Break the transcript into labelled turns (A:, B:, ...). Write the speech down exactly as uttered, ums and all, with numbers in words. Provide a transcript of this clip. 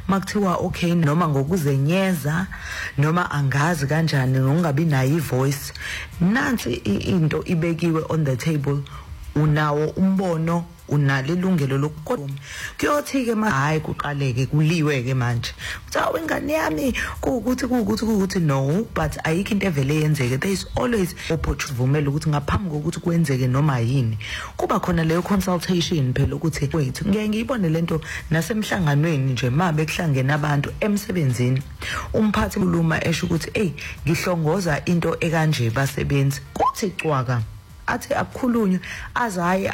A: makuthiwa okay noma ngokuzenyeza noma angazi kanjani ngokungabi nayo ivoice, nansi into ibekiwe on the table, unawo umbono, unalo ilungelo lokukhuluma. Kuyothi ke ma hayi kuqaleke kuliwe ke manje kuthiwa ingane yami kuukuthi kuukuthi kuukuthi no, but ayikho into evele yenzeke. There is always opportunity vumela ukuthi ngaphambi kokuthi kwenzeke noma yini kuba khona leyo consultation phela ukuthi wait ngeke ngiyibone lento nasemhlanganweni nje mabe kuhlangene abantu emsebenzini, umphathi uluma esho ukuthi hey ngihlongoza into ekanje basebenzi, kuthi cwaka athi akukhulunywe azayi